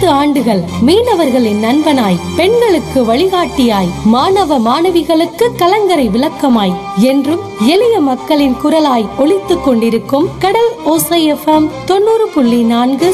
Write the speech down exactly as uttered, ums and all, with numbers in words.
ஆண்டுகள் மீனவர்களின் நண்பனாய், பெண்களுக்கு வழிகாட்டியாய், மாணவ மாணவிகளுக்கு கலங்கரை விளக்கமாய், என்றும் எளிய மக்களின் குரலாய் ஒலித்துக் கொண்டிருக்கும் கடல் ஓசை எஃப்எம் தொண்ணூறு புள்ளி நான்கு